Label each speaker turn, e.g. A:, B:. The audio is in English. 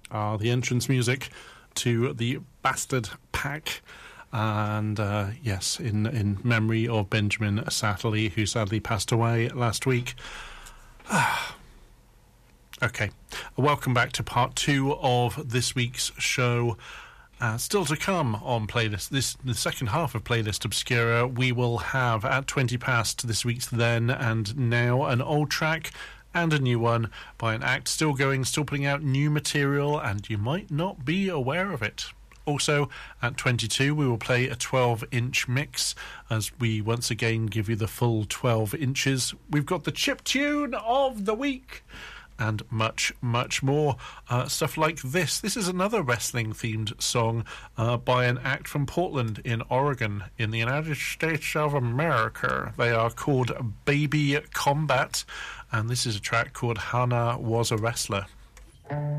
A: the entrance music to the Bastard Pack. And yes, in memory of Benjamin Satterley, who sadly passed away last week. Okay, welcome back to part 2 of this week's show. Still to come on Playlist, the second half of Playlist Obscura, we will have at 20 past this week's Then and Now, an old track and a new one by an act still going, still putting out new material, and you might not be aware of it. Also, at 22, we will play a 12-inch mix as we once again give you the full 12 inches. We've got the chip tune of the week and much, much more. Stuff like this. This is another wrestling-themed song by an act from Portland in Oregon in the United States of America. They are called Baby Combat, and this is a track called Hannah Was a Wrestler.